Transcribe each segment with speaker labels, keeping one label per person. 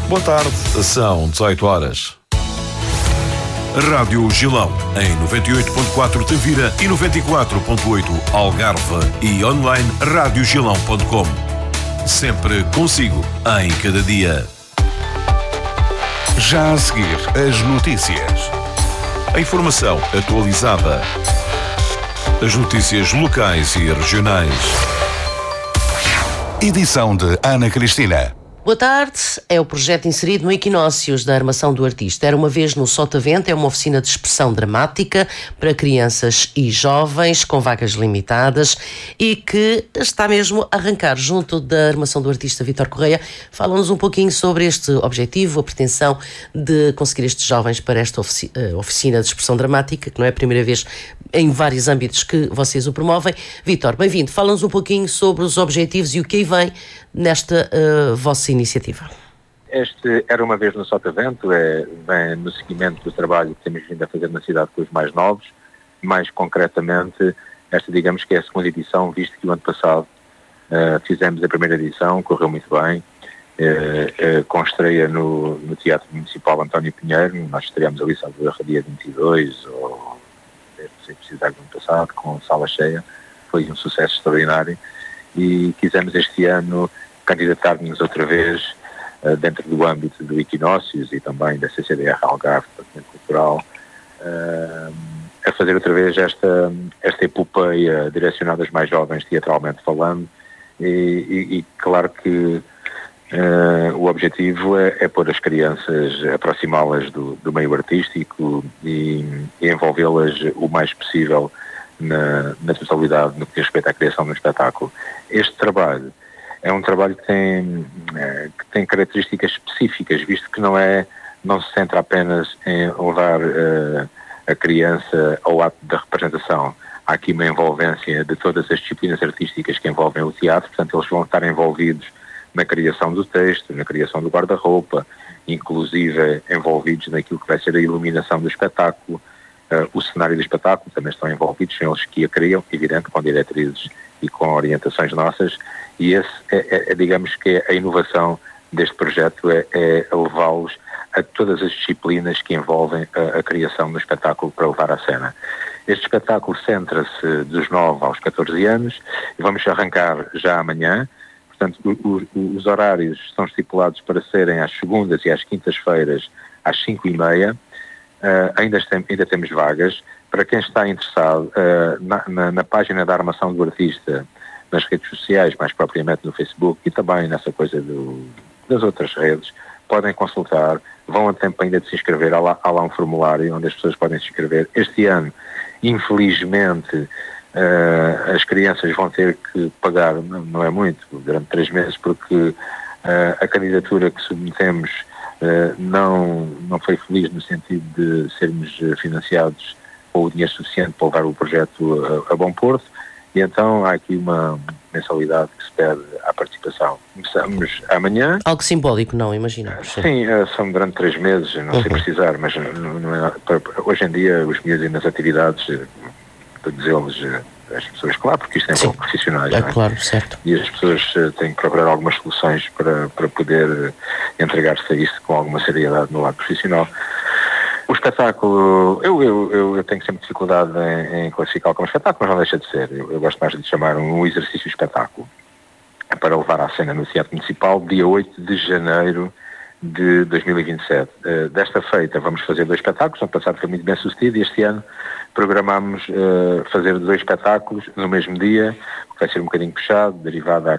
Speaker 1: Boa tarde, são 18 horas. Rádio Gilão, em 98.4 Tavira e 94.8 Algarve e online radiogilão.com. Sempre consigo, em cada dia. Já a seguir, as notícias. A informação atualizada. As notícias locais e regionais. Edição de Ana Cristina.
Speaker 2: Boa tarde. É o projeto inserido no Equinócios da Armação do Artista. Era uma vez no Sotavento, é uma oficina de expressão dramática para crianças e jovens com vagas limitadas e que está mesmo a arrancar junto da Armação do Artista Vítor Correia. Fala-nos um pouquinho sobre este objetivo, a pretensão de conseguir estes jovens para esta oficina de expressão dramática, que não é a primeira vez em vários âmbitos que vocês o promovem. Vítor, bem-vindo. Fala-nos um pouquinho sobre os objetivos e o que aí vem nesta vossa iniciativa.
Speaker 3: Este Era uma vez no Sotavento, vem no seguimento do trabalho que temos vindo a fazer na cidade com os mais novos. Mais concretamente, esta digamos que é a segunda edição, visto que o ano passado fizemos a primeira edição, correu muito bem, com estreia no Teatro Municipal António Pinheiro. Nós estreámos ali sábado dia 22, ou sem precisar do ano passado, com sala cheia. Foi um sucesso extraordinário e quisemos este ano candidatar-nos outra vez dentro do âmbito do Equinócios e também da CCDR Algarve, Departamento Cultural, a fazer outra vez esta epopeia direcionada aos mais jovens, teatralmente falando, e claro que o objetivo é pôr as crianças, aproximá-las do meio artístico e envolvê-las o mais possível na totalidade no que diz respeito à criação do espetáculo. Este trabalho é um trabalho que tem características específicas, visto que não se centra apenas em levar a criança ao ato da representação. Há aqui uma envolvência de todas as disciplinas artísticas que envolvem o teatro, portanto eles vão estar envolvidos na criação do texto, na criação do guarda-roupa, inclusive envolvidos naquilo que vai ser a iluminação do espetáculo, o cenário do espetáculo, também estão envolvidos, são eles que a criam, evidente, com diretrizes e com orientações nossas, e esse digamos que a inovação deste projeto é levá-los a todas as disciplinas que envolvem a criação do espetáculo para levar à cena. Este espetáculo centra-se dos 9 aos 14 anos e vamos arrancar já amanhã. Portanto, os horários estão estipulados para serem às segundas e às quintas-feiras às 5h30. Ainda temos vagas. Para quem está interessado, na página da Armação do Artista, nas redes sociais, mais propriamente no Facebook e também nessa coisa das outras redes, podem consultar, vão a tempo ainda de se inscrever. Há lá um formulário onde as pessoas podem se inscrever. Este ano, infelizmente, as crianças vão ter que pagar, não é muito, durante 3 meses, porque a candidatura que submetemos não foi feliz no sentido de sermos financiados com o dinheiro suficiente para levar o projeto a bom porto, e então há aqui uma mensalidade que se pede à participação. Começamos amanhã.
Speaker 2: Algo simbólico, não, imaginamos.
Speaker 3: Sim, são durante 3 meses, não sei precisar, mas não é, hoje em dia os miúdos e nas atividades, para dizê-los as pessoas, claro, porque isto é pouco profissionais.
Speaker 2: É claro, certo.
Speaker 3: E as pessoas têm que procurar algumas soluções para poder entregar-se a isso com alguma seriedade no lado profissional. O espetáculo, eu tenho sempre dificuldade em classificar como espetáculo, mas não deixa de ser. Eu gosto mais de chamar um exercício espetáculo para levar à cena no Teatro Municipal, dia 8 de janeiro de 2027. Desta feita vamos fazer 2 espetáculos. Ano passado foi muito bem sucedido e este ano programámos fazer 2 espetáculos no mesmo dia, que vai ser um bocadinho puxado, derivado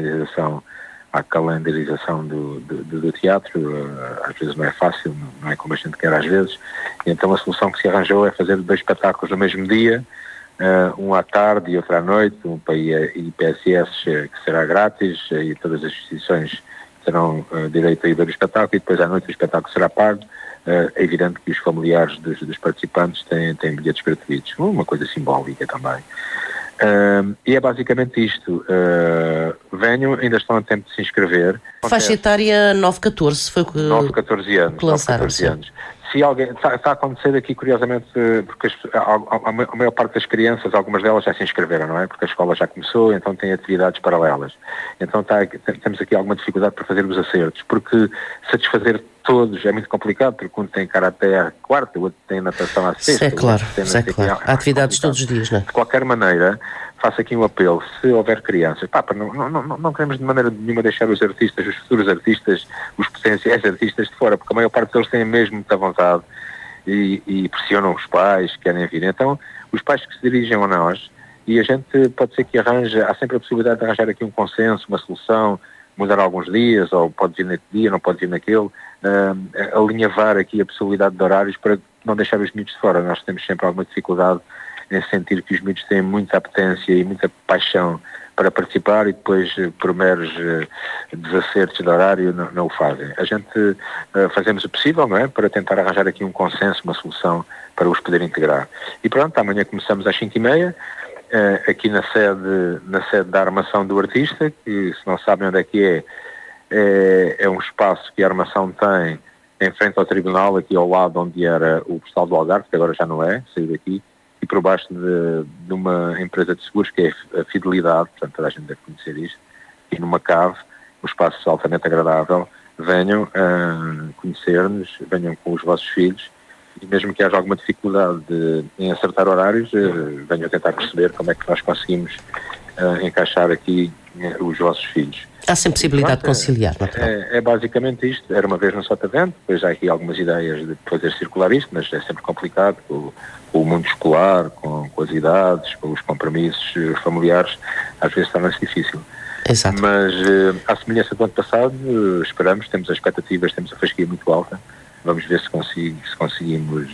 Speaker 3: à calendarização do teatro. Às vezes não é fácil, não é como a gente quer às vezes, e então a solução que se arranjou é fazer 2 espetáculos no mesmo dia, um à tarde e outro à noite, um para IPSS que será grátis e todas as instituições terão direito a ir ver o espetáculo, e depois à noite o espetáculo será pago. É evidente que os familiares dos participantes têm bilhetes gratuitos, uma coisa simbólica também. E é basicamente isto. Venham, ainda estão a tempo de se inscrever.
Speaker 2: Faixa etária 9-14 foi o que
Speaker 3: 9-14 anos.
Speaker 2: lançaram.
Speaker 3: 9-14 anos. se alguém está a acontecer aqui, curiosamente, porque a maior parte das crianças, algumas delas já se inscreveram, não é? Porque a escola já começou, então tem atividades paralelas. Então temos aqui alguma dificuldade para fazer os acertos, porque satisfazer todos é muito complicado, porque um tem karaté à quarta, o outro tem natação à sexta.
Speaker 2: É claro. Há atividades todos os dias, não é?
Speaker 3: De qualquer maneira, faço aqui um apelo, se houver crianças, não queremos de maneira nenhuma deixar os artistas, os futuros artistas, os potenciais artistas de fora, porque a maior parte deles têm mesmo muita vontade e pressionam os pais, querem vir. Então, os pais que se dirigem a nós, e a gente pode ser que há sempre a possibilidade de arranjar aqui um consenso, uma solução, mudar alguns dias, ou pode vir naquele dia, não pode vir naquele, alinhavar aqui a possibilidade de horários para não deixar os miúdos de fora. Nós temos sempre alguma dificuldade em sentir que os miúdos têm muita apetência e muita paixão para participar e depois, por meros desacertos de horário, não o fazem. A gente fazemos o possível, não é? Para tentar arranjar aqui um consenso, uma solução para os poder integrar. E pronto, amanhã começamos às 5h30, aqui na sede da Armação do Artista, que, se não sabem onde é que é um espaço que a Armação tem em frente ao Tribunal, aqui ao lado onde era o Postal do Algarve, que agora já não é, saiu daqui, e por baixo de uma empresa de seguros que é a Fidelidade, portanto toda a gente deve conhecer isto, e numa cave, um espaço altamente agradável. Venham conhecer-nos, venham com os vossos filhos, e mesmo que haja alguma dificuldade em acertar horários, venham tentar perceber como é que nós conseguimos encaixar aqui os vossos filhos.
Speaker 2: Há sempre possibilidade de conciliar, natural.
Speaker 3: É basicamente isto. Era uma vez no Sotavento, depois há aqui algumas ideias de fazer circular isto, mas é sempre complicado com o mundo escolar, com as idades, com os compromissos familiares, às vezes torna-se difícil.
Speaker 2: Exato.
Speaker 3: Mas à semelhança do ano passado, esperamos, temos as expectativas, temos a fasquia muito alta, vamos ver se conseguimos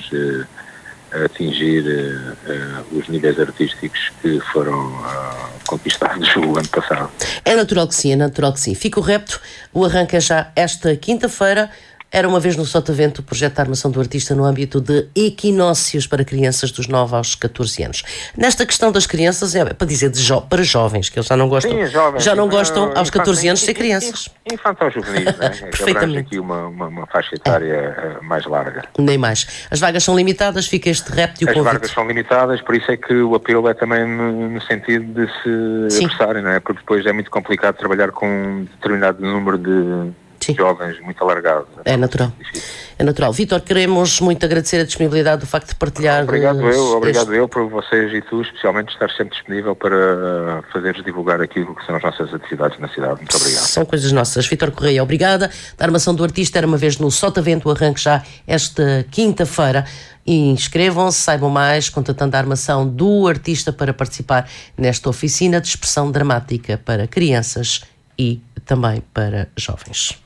Speaker 3: atingir os níveis artísticos que foram conquistados o ano passado.
Speaker 2: É natural que sim. Fica o repto, o arranque é já esta quinta-feira. Era uma vez no Sotavento o projeto de armação do artista no âmbito de equinócios para crianças dos 9 aos 14 anos. Nesta questão das crianças, é para dizer para jovens, que eles já não gostam,
Speaker 3: sim, jovens,
Speaker 2: já não gostam aos 14 anos de ser crianças.
Speaker 3: Infantil-juvenis, né? Perfeitamente. Aqui uma faixa etária mais larga.
Speaker 2: Nem mais. As vagas são limitadas, fica este repto e o
Speaker 3: convite. As vagas são limitadas, por isso é que o apelo é também no sentido de se apressarem, não é? Porque depois é muito complicado trabalhar com um determinado número de jovens muito alargados.
Speaker 2: É natural. É natural. Vítor, queremos muito agradecer a disponibilidade do facto de partilhar.
Speaker 3: Obrigado eu por vocês e tu, especialmente, estar sempre disponível para fazeres divulgar aquilo que são as nossas atividades na cidade. Muito obrigado.
Speaker 2: São coisas nossas. Vítor Correia, obrigada. Da Armação do Artista, era uma vez no Sotavento, o arranque já esta quinta-feira. E inscrevam-se, saibam mais, contatando a Armação do Artista para participar nesta oficina de expressão dramática para crianças e também para jovens.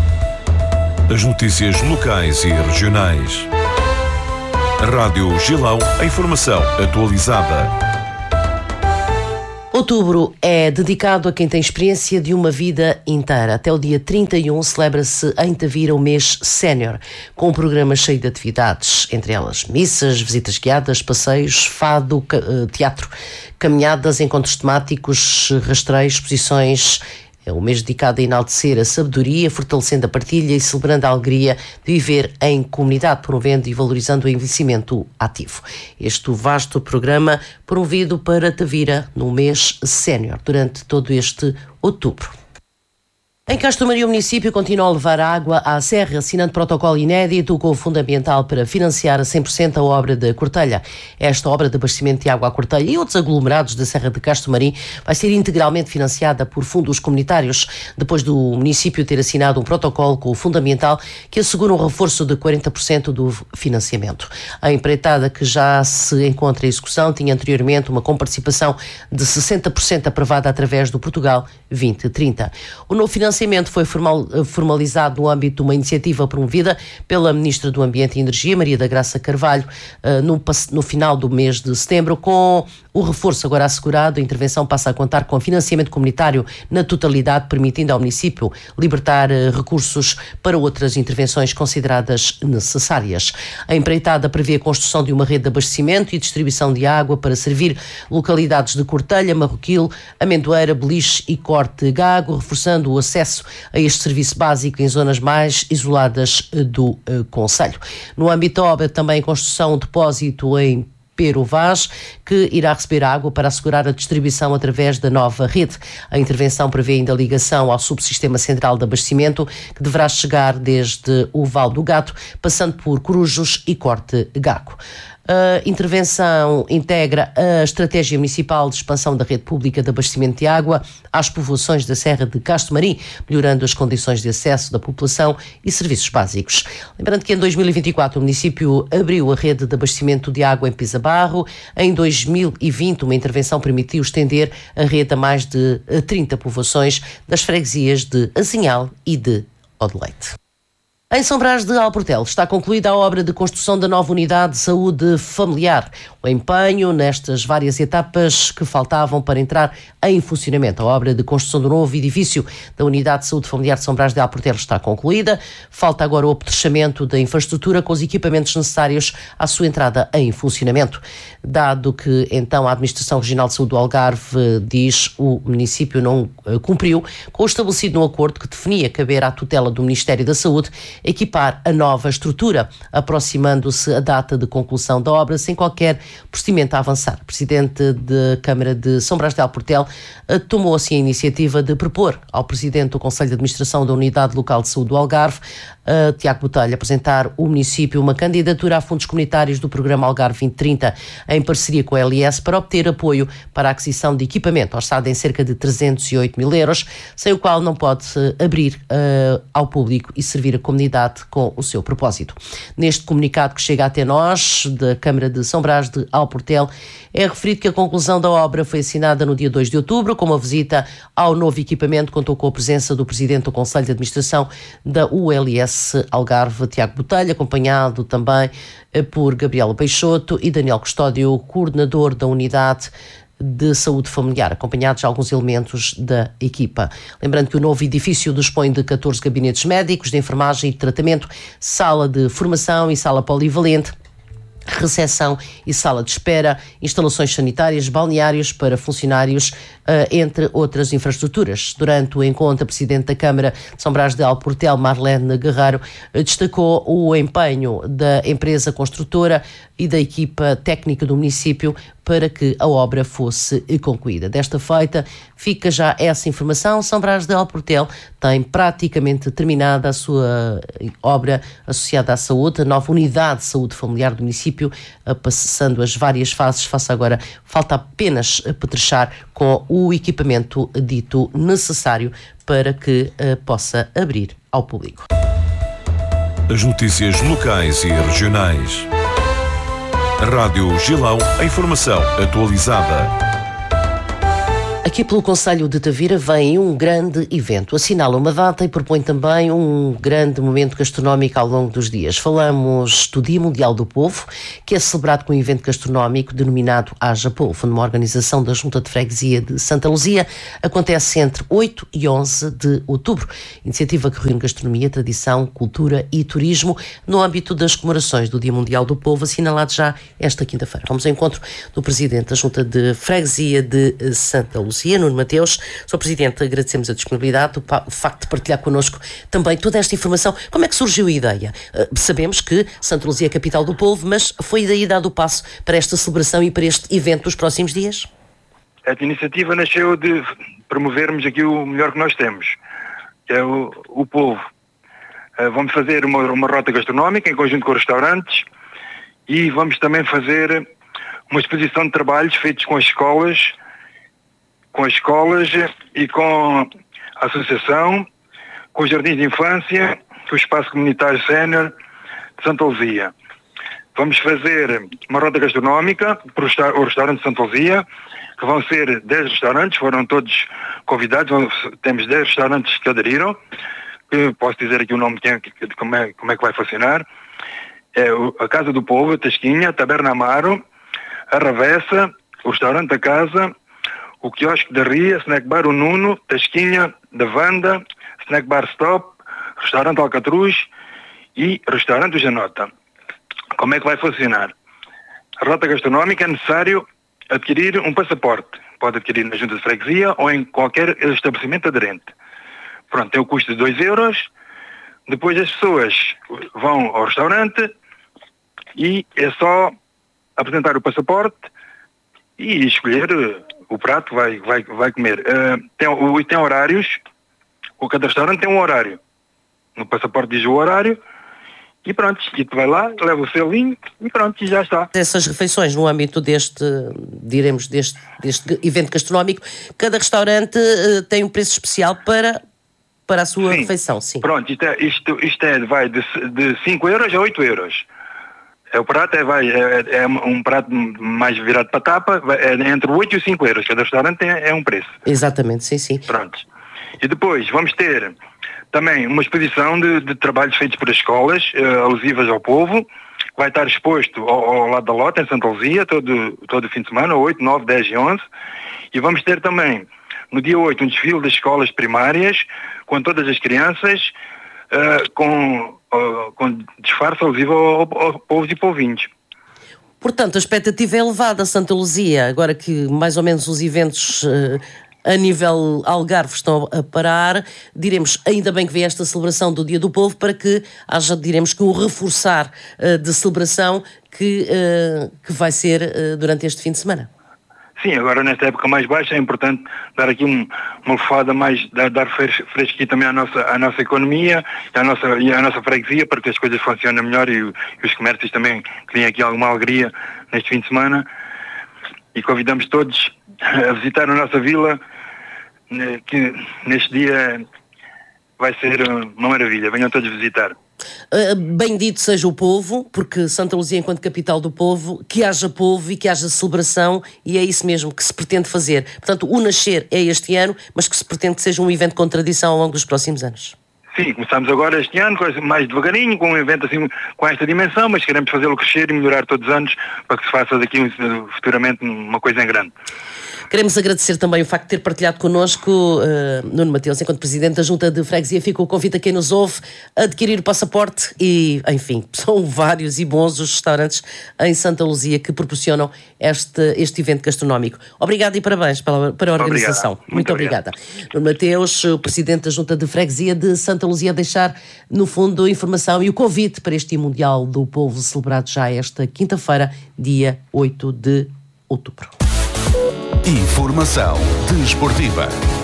Speaker 1: As notícias locais e regionais. Rádio Gilão, a informação atualizada.
Speaker 2: Outubro é dedicado a quem tem experiência de uma vida inteira. Até o dia 31 celebra-se em Tavira o mês sénior, com um programa cheio de atividades, entre elas missas, visitas guiadas, passeios, fado, teatro, caminhadas, encontros temáticos, rastreios, exposições. É o mês dedicado a enaltecer a sabedoria, fortalecendo a partilha e celebrando a alegria de viver em comunidade, promovendo e valorizando o envelhecimento ativo. Este vasto programa promovido para Tavira no mês sénior, durante todo este outubro. Em Castro Maria, o município continua a levar água à serra, assinando protocolo inédito com o Fundo Ambiental para financiar a 100% a obra da Cortelha. Esta obra de abastecimento de água à Cortelha e outros aglomerados da Serra de Castro Marim vai ser integralmente financiada por fundos comunitários, depois do município ter assinado um protocolo com o Fundo Ambiental que assegura um reforço de 40% do financiamento. A empreitada, que já se encontra em execução, tinha anteriormente uma comparticipação de 60% aprovada através do Portugal 2030. O novo financiamento foi formalizado no âmbito de uma iniciativa promovida pela Ministra do Ambiente e Energia, Maria da Graça Carvalho, no final do mês de setembro, com O reforço agora assegurado, a intervenção passa a contar com financiamento comunitário na totalidade, permitindo ao município libertar recursos para outras intervenções consideradas necessárias. A empreitada prevê a construção de uma rede de abastecimento e distribuição de água para servir localidades de Cortelha, Marroquil, Amendoeira, Beliche e Corte Gago, reforçando o acesso a este serviço básico em zonas mais isoladas do concelho. No âmbito da obra, também a construção de depósito em Pero Vaz, que irá receber água para assegurar a distribuição através da nova rede. A intervenção prevê ainda a ligação ao subsistema central de abastecimento, que deverá chegar desde o Val do Gato, passando por Corujos e Corte Gago. A intervenção integra a estratégia municipal de expansão da rede pública de abastecimento de água às povoações da Serra de Castro Marim, melhorando as condições de acesso da população e serviços básicos. Lembrando que em 2024 o município abriu a rede de abastecimento de água em Pisabarro. Em 2020 uma intervenção permitiu estender a rede a mais de 30 povoações das freguesias de Azinhal e de Odeleite. Em São Brás de Alportel está concluída a obra de construção da nova unidade de saúde familiar. O empenho nestas várias etapas que faltavam para entrar em funcionamento. A obra de construção do novo edifício da unidade de saúde familiar de São Brás de Alportel está concluída. Falta agora o apetrechamento da infraestrutura com os equipamentos necessários à sua entrada em funcionamento. Dado que então a Administração Regional de Saúde do Algarve diz o município não cumpriu com o estabelecido no acordo que definia caber à tutela do Ministério da Saúde equipar a nova estrutura, aproximando-se a data de conclusão da obra sem qualquer procedimento a avançar. O Presidente da Câmara de São Brás de Alportel tomou assim a iniciativa de propor ao Presidente do Conselho de Administração da Unidade Local de Saúde do Algarve, Tiago Botelho, apresentar o município uma candidatura a fundos comunitários do Programa Algarve 2030 em parceria com a LS para obter apoio para a aquisição de equipamento, orçado em cerca de 308 mil euros, sem o qual não pode abrir ao público e servir a comunidade com o seu propósito. Neste comunicado que chega até nós, da Câmara de São Brás de Alportel, é referido que a conclusão da obra foi assinada no dia 2 de outubro, com uma visita ao novo equipamento, contou com a presença do Presidente do Conselho de Administração da ULS Algarve, Tiago Botelho, acompanhado também por Gabriela Peixoto e Daniel Custódio, coordenador da Unidade de Saúde Familiar, acompanhados de alguns elementos da equipa. Lembrando que o novo edifício dispõe de 14 gabinetes médicos, de enfermagem e de tratamento, sala de formação e sala polivalente, recepção e sala de espera, instalações sanitárias, balneários para funcionários, entre outras infraestruturas. Durante o encontro, a Presidente da Câmara de São Brás de Alportel, Marlene Guerreiro, destacou o empenho da empresa construtora e da equipa técnica do município para que a obra fosse concluída. Desta feita, fica já essa informação. São Brás de Alportel tem praticamente terminada a sua obra associada à saúde, a nova unidade de saúde familiar do município, passando as várias fases. Falta apenas apetrechar com o equipamento dito necessário para que possa abrir ao público.
Speaker 1: As notícias locais e regionais. Rádio Gilão, a informação atualizada.
Speaker 2: Aqui pelo Concelho de Tavira vem um grande evento, assinala uma data e propõe também um grande momento gastronómico ao longo dos dias. Falamos do Dia Mundial do Povo, que é celebrado com um evento gastronómico denominado Haja Povo, numa organização da Junta de Freguesia de Santa Luzia. Acontece entre 8 e 11 de outubro. Iniciativa que reúne gastronomia, tradição, cultura e turismo no âmbito das comemorações do Dia Mundial do Povo, assinalado já esta quinta-feira. Vamos ao encontro do Presidente da Junta de Freguesia de Santa Luzia, Nuno Mateus. Sr. Presidente, agradecemos a disponibilidade, o facto de partilhar connosco também toda esta informação. Como é que surgiu a ideia? Sabemos que Santa Luzia é a capital do povo, mas foi daí dado o passo para esta celebração e para este evento dos próximos dias?
Speaker 4: Esta iniciativa nasceu de promovermos aqui o melhor que nós temos, que é o povo. Vamos fazer uma rota gastronómica em conjunto com restaurantes e vamos também fazer uma exposição de trabalhos feitos com as escolas e com a associação, com os jardins de infância, com o espaço comunitário sénior de Santa Luzia. Vamos fazer uma roda gastronómica para o restaurante de Santa Luzia, que vão ser 10 restaurantes, foram todos convidados, temos 10 restaurantes que aderiram, posso dizer aqui o nome de como é que vai funcionar. É a Casa do Povo, a Tasquinha, a Taberna Amaro, a Ravessa, o restaurante da Casa, o quiosque da Ria, snack bar O Nuno, Tasquinha da Wanda, snack bar Stop, restaurante Alcatruz e restaurante O Janota. Como é que vai funcionar? A rota gastronómica é necessário adquirir um passaporte. Pode adquirir na junta de freguesia ou em qualquer estabelecimento aderente. Pronto, tem o custo de 2 euros. Depois as pessoas vão ao restaurante e é só apresentar o passaporte e escolher o prato que vai comer. Tem horários. Cada restaurante tem um horário. No passaporte diz o horário. E pronto, e tu vai lá, leva o selinho e pronto, e já está.
Speaker 2: Essas refeições no âmbito deste evento gastronómico, cada restaurante tem um preço especial para a sua refeição, sim.
Speaker 4: Pronto, isto vai de 5 euros a 8 euros. O prato é um prato mais virado para a tapa, é entre 8 e 5 euros. Cada restaurante é um preço.
Speaker 2: Exatamente, sim.
Speaker 4: Pronto. E depois vamos ter também uma exposição de trabalhos feitos por escolas, alusivas ao povo, que vai estar exposto ao lado da Lota, em Santa Luzia, todo o fim de semana, 8, 9, 10 e 11. E vamos ter também, no dia 8, um desfile das escolas primárias, com todas as crianças, com disfarce alusivo ao povo e povinhos.
Speaker 2: Portanto, a expectativa é elevada, Santa Luzia, agora que mais ou menos os eventos a nível Algarve estão a parar, diremos, ainda bem que vem esta celebração do Dia do Povo para que haja, diremos, que um reforçar de celebração que vai ser durante este fim de semana.
Speaker 4: Sim, agora nesta época mais baixa é importante dar aqui uma lufada mais, dar fresquinho também à nossa economia e à nossa freguesia para que as coisas funcionem melhor e os comércios também tenham aqui alguma alegria neste fim de semana. E convidamos todos a visitar a nossa vila, que neste dia vai ser uma maravilha. Venham todos visitar.
Speaker 2: Bendito seja o povo, porque Santa Luzia, enquanto capital do povo, que haja povo e que haja celebração, e é isso mesmo que se pretende fazer. Portanto, o nascer é este ano, mas que se pretende que seja um evento com tradição ao longo dos próximos anos.
Speaker 4: Sim, começamos agora este ano, mais devagarinho, com um evento assim com esta dimensão, mas queremos fazê-lo crescer e melhorar todos os anos para que se faça daqui futuramente uma coisa em grande.
Speaker 2: Queremos agradecer também o facto de ter partilhado connosco, Nuno Mateus, enquanto Presidente da Junta de Freguesia. Fica o convite a quem nos ouve a adquirir o passaporte e, enfim, são vários e bons os restaurantes em Santa Luzia que proporcionam este evento gastronómico. Obrigado e parabéns para a organização. Muito obrigada. Nuno Mateus, o Presidente da Junta de Freguesia de Santa Luzia, a deixar, no fundo, a informação e o convite para este Dia Mundial do Povo, celebrado já esta quinta-feira, dia 8 de outubro.
Speaker 1: Informação desportiva.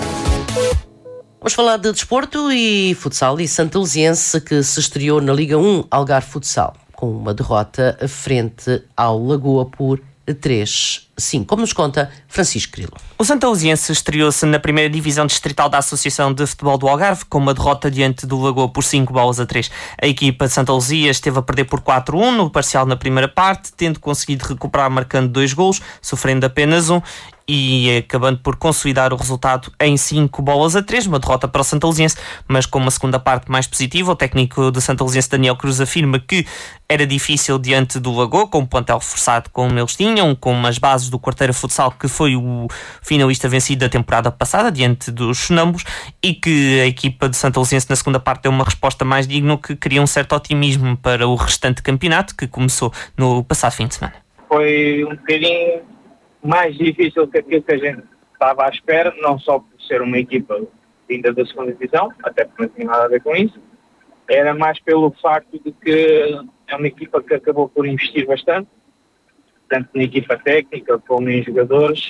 Speaker 2: Vamos falar de desporto e futsal e Santa Luziense, que se estreou na Liga 1 Algarve Futsal, com uma derrota frente ao Lagoa por 3-5, como nos conta Francisco Grilo.
Speaker 5: O Santa Luziense estreou-se na primeira divisão distrital da Associação de Futebol do Algarve, com uma derrota diante do Lagoa por 5-3. A equipa de Santa Luzia esteve a perder por 4-1 no parcial na primeira parte, tendo conseguido recuperar marcando 2 golos, sofrendo apenas 1 e acabando por consolidar o resultado em 5-3, uma derrota para o Santa Luziense, mas com uma segunda parte mais positiva. O técnico do Santa Luziense, Daniel Cruz, afirma que era difícil diante do Lagoa, com o plantel reforçado como eles tinham, com as bases do Quarteira Futsal, que foi o finalista vencido da temporada passada, diante dos Sonambos, e que a equipa de Santa Luziense na segunda parte deu uma resposta mais digna, o que cria um certo otimismo para o restante campeonato, que começou no passado fim de semana.
Speaker 6: Foi um bocadinho mais difícil que aquilo que a gente estava à espera, não só por ser uma equipa vinda da segunda divisão, até porque não tinha nada a ver com isso, era mais pelo facto de que é uma equipa que acabou por investir bastante, tanto na equipa técnica como em jogadores,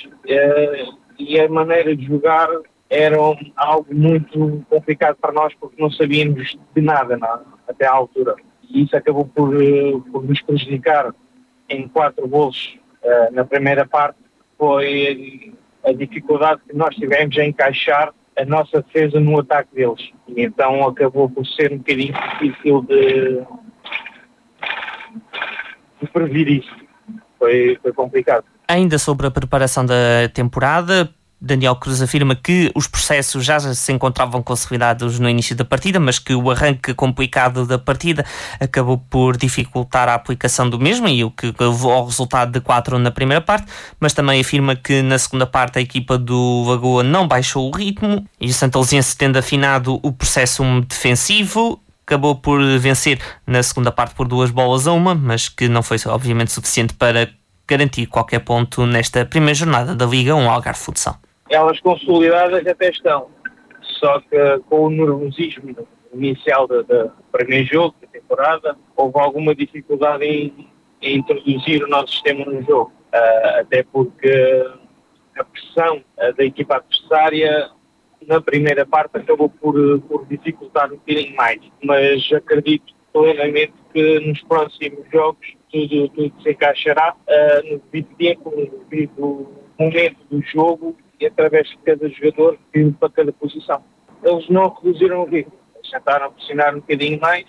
Speaker 6: e a maneira de jogar era algo muito complicado para nós, porque não sabíamos de nada até à altura. E isso acabou por nos prejudicar em 4 golos na primeira parte. Foi a dificuldade que nós tivemos em encaixar a nossa defesa no ataque deles. E então acabou por ser um bocadinho difícil de prever isso. Foi complicado.
Speaker 5: Ainda sobre a preparação da temporada, Daniel Cruz afirma que os processos já se encontravam consolidados no início da partida, mas que o arranque complicado da partida acabou por dificultar a aplicação do mesmo e o que levou ao resultado de 4-1 na primeira parte, mas também afirma que na segunda parte a equipa do Lagoa não baixou o ritmo e o Santalzense, tendo afinado o processo defensivo, acabou por vencer na segunda parte por 2-1, mas que não foi obviamente suficiente para garantir qualquer ponto nesta primeira jornada da Liga 1 Algarve Futsal.
Speaker 6: Elas consolidadas até estão, só que com o nervosismo inicial do primeiro jogo da temporada, houve alguma dificuldade em introduzir o nosso sistema no jogo, até porque a pressão da equipa adversária na primeira parte acabou por dificultar um bocadinho mais, mas acredito plenamente que nos próximos jogos tudo se encaixará no devido tempo, no devido momento do jogo e através de cada jogador para cada posição. Eles não reduziram o ritmo, eles tentaram pressionar um bocadinho mais,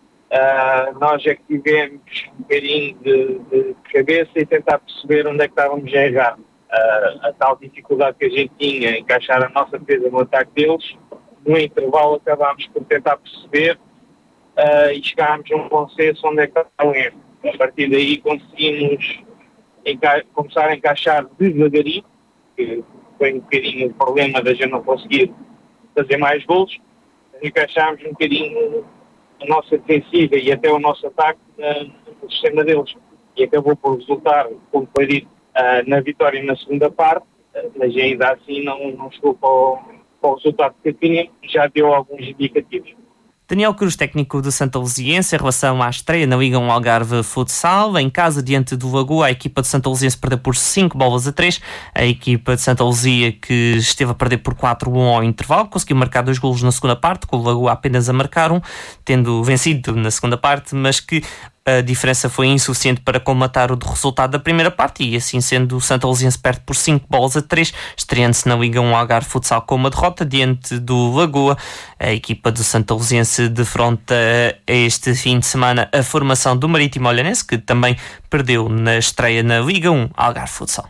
Speaker 6: nós é que tivemos um bocadinho de cabeça e tentar perceber onde é que estávamos a errar. A tal dificuldade que a gente tinha em encaixar a nossa defesa no ataque deles, no intervalo acabámos por tentar perceber e chegámos a um consenso onde é que está o erro. A partir daí conseguimos começar a encaixar devagarinho, que foi um bocadinho o problema da gente não conseguir fazer mais golos. Encaixámos um bocadinho a nossa defensiva e até o nosso ataque no sistema deles. E acabou por resultar, como foi dito, na vitória na segunda parte, mas ainda assim não chegou para o resultado que tinha, já deu alguns indicativos.
Speaker 5: Daniel Cruz, técnico do Santalzense, em relação à estreia na Liga 1 Algarve Futsal. Em casa, diante do Lagoa, a equipa de Santalzense perdeu por 5-3. A equipa de Santa Luzia, que esteve a perder por 4-1 ao intervalo, conseguiu marcar 2 golos na segunda parte, com o Lagoa apenas a marcar 1, tendo vencido na segunda parte, mas que a diferença foi insuficiente para colmatar o resultado da primeira parte e, assim sendo, o Santalzense perde por 5-3, estreando-se na Liga 1 Algarve Futsal com uma derrota diante do Lagoa. A equipa do Santalzense defronta este fim de semana a formação do Marítimo Olhanense, que também perdeu na estreia na Liga 1 Algarve Futsal.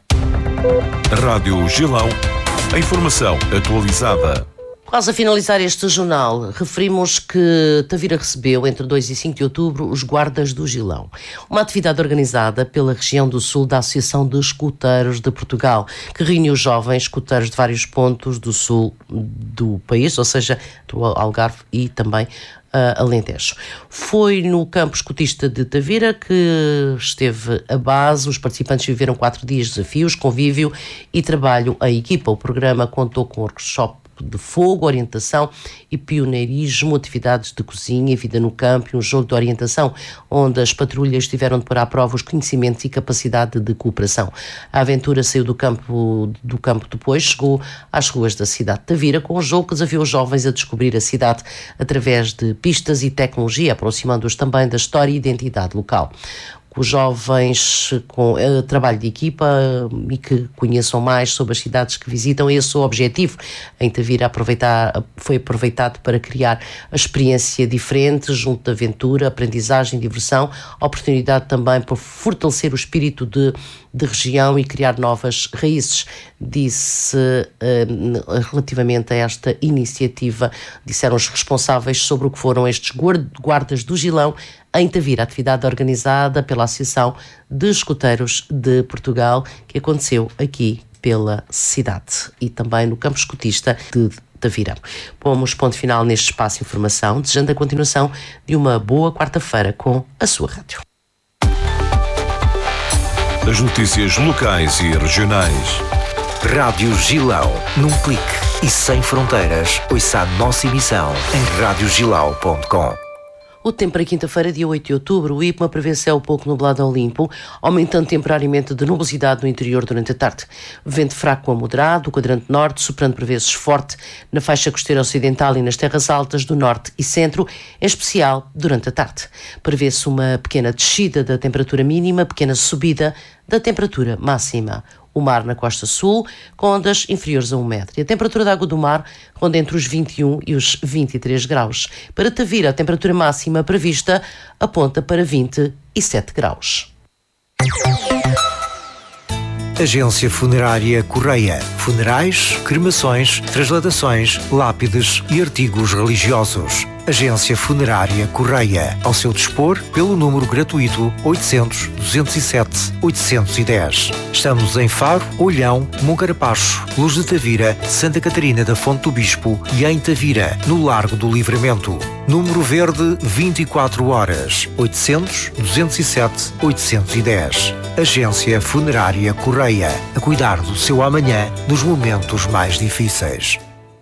Speaker 1: Rádio Gilão, a informação atualizada.
Speaker 2: Quase a finalizar este jornal, referimos que Tavira recebeu, entre 2 e 5 de outubro, os Guardas do Gilão. Uma atividade organizada pela região do sul da Associação de Escuteiros de Portugal, que reuniu jovens escuteiros de vários pontos do sul do país, ou seja, do Algarve e também Alentejo. Foi no campo escutista de Tavira que esteve a base. Os participantes viveram 4 dias de desafios, convívio e trabalho em equipa. O programa contou com workshop de fogo, orientação e pioneirismo, atividades de cozinha e vida no campo e um jogo de orientação, onde as patrulhas tiveram de pôr à prova os conhecimentos e capacidade de cooperação. A aventura saiu do campo depois, chegou às ruas da cidade de Tavira, com um jogo que desafiou os jovens a descobrir a cidade através de pistas e tecnologia, aproximando-os também da história e identidade local. Os jovens com trabalho de equipa e que conheçam mais sobre as cidades que visitam. Esse é o objetivo. Em Tavira foi aproveitado para criar a experiência diferente, junto de aventura, aprendizagem, diversão, oportunidade também para fortalecer o espírito de região e criar novas raízes. Disse relativamente a esta iniciativa, disseram os responsáveis sobre o que foram estes guardas do Gilão em Tavira, atividade organizada pela Associação de Escuteiros de Portugal, que aconteceu aqui pela cidade e também no campo escutista de Tavira. Pomos ponto final neste espaço de informação, desejando a continuação de uma boa quarta-feira com a sua rádio.
Speaker 1: As notícias locais e regionais.
Speaker 7: Rádio Gilão, num clique e sem fronteiras. Ouça a nossa emissão em radiogilau.com.
Speaker 2: O tempo para quinta-feira, dia 8 de outubro, o IPMA prevê céu pouco nublado ao limpo, aumentando temporariamente de nubosidade no interior durante a tarde. Vento fraco a moderado, o quadrante norte, soprando por vezes forte na faixa costeira ocidental e nas terras altas do norte e centro, em especial durante a tarde. Prevê-se uma pequena descida da temperatura mínima, pequena subida da temperatura máxima. O mar na costa sul, com ondas inferiores a 1 metro. E a temperatura da água do mar ronda entre os 21 e os 23 graus. Para Tavira, a temperatura máxima prevista aponta para 27 graus.
Speaker 7: Agência Funerária Correia. Funerais, cremações, transladações, lápides e artigos religiosos. Agência Funerária Correia. Ao seu dispor, pelo número gratuito 800-207-810. Estamos em Faro, Olhão, Moncarapaz, Luz de Tavira, Santa Catarina da Fonte do Bispo e em Tavira, no Largo do Livramento. Número verde 24 horas 800-207-810. Agência Funerária Correia. A cuidar do seu amanhã nos momentos mais difíceis.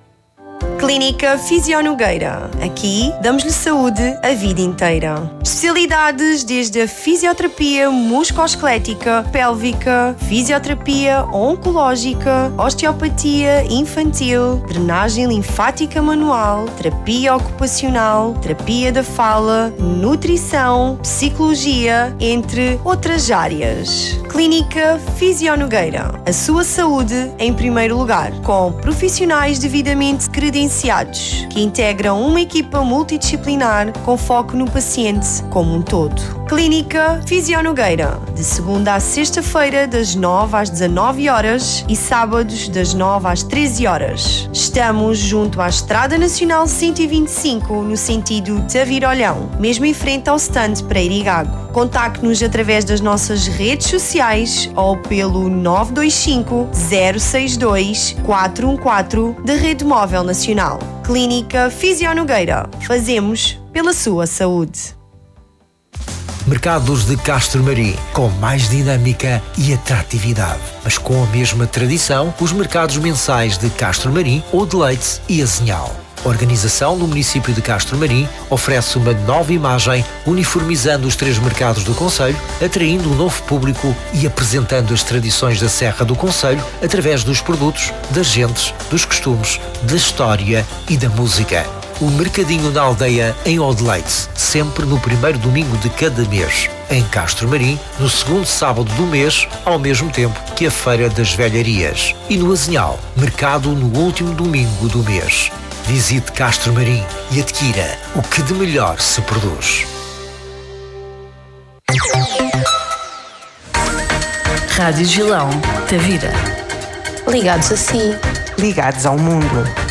Speaker 8: Clínica Fisio Nogueira. Aqui damos-lhe saúde a vida inteira. Especialidades desde a fisioterapia musculoesquelética, pélvica, fisioterapia oncológica, osteopatia infantil, drenagem linfática manual, terapia ocupacional, terapia da fala, nutrição, psicologia, entre outras áreas. Clínica Fisio Nogueira. A sua saúde em primeiro lugar, com profissionais devidamente credenciados que integram uma equipa multidisciplinar com foco no paciente como um todo. Clínica Fisio Nogueira, de segunda a sexta-feira das 9 às 19 horas e sábados das 9 às 13 horas. Estamos junto à Estrada Nacional 125 no sentido Tavira-Olhão, mesmo em frente ao stand Pereira e Gago. Contacte-nos através das nossas redes sociais ou pelo 925 062 414 da Rede Móvel Nacional. Clínica Fisio Nogueira. Fazemos pela sua saúde.
Speaker 7: Mercados de Castro Marim, com mais dinâmica e atratividade. Mas com a mesma tradição, os mercados mensais de Castro Marim, Odileite e Azinhal. A organização do município de Castro Marim oferece uma nova imagem, uniformizando os 3 mercados do concelho, atraindo um novo público e apresentando as tradições da Serra do Concelho através dos produtos, das gentes, dos costumes, da história e da música. O Mercadinho da Aldeia em Odileite, sempre no primeiro domingo de cada mês. Em Castro Marim, no segundo sábado do mês, ao mesmo tempo que a Feira das Velharias. E no Azinhal, mercado no último domingo do mês. Visite Castro Marim e adquira o que de melhor se produz.
Speaker 9: Rádio Gilão, Tavira.
Speaker 10: Ligados a si.
Speaker 11: Ligados ao mundo.